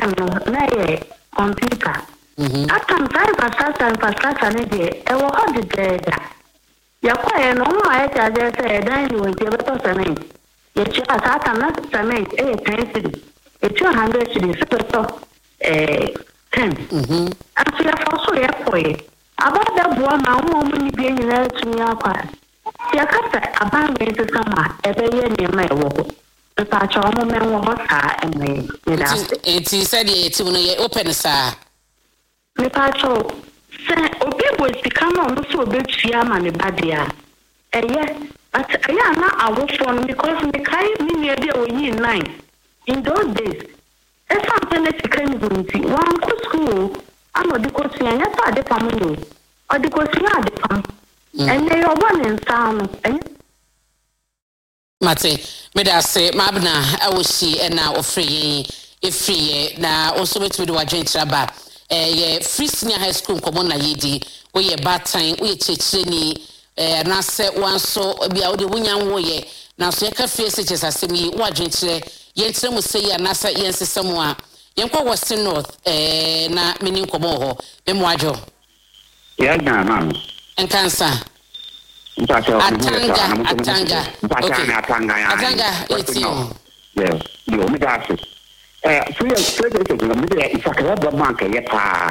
time no na ye computer. At time infrastructure ne de e wo ho de deda. Ya kwa ye no ma ye charge say dan ni won je beto cement. Ye chi asata na cement 10 cedi. E 200 cedi so 10. After ya for so ye koye. About that boy ma wo mo ni bi nyina tumi akwa. Ya kata aban we se sama e be ye ne ma e wo ko. Pa cha mo men wo ho ta e me. It is said ye ti no ye open sa. Me pa cha se obi bo sika no no so obetua ma ne badia. Eye but aya na awofo no because me kai me ne dey oyi 9 in those days. If I'm penalty can do one go school, I'm not because you are not the family or because you are the family. And they are one in town. Mate, me da say mabna I will see and now free if free na also to do a joint traba. Free senior high school common na yedi, we ye bad time, we checheni, na se one so be out the winyan woye. Now so you can face it as a semi wa joint yentre mu say ya nasa yense samwa yenkwa Western North na meni nkomo ho be mo adwo ya na mam enkansa atanga eti yo me da se free so de se me de isakara ba bank ye pa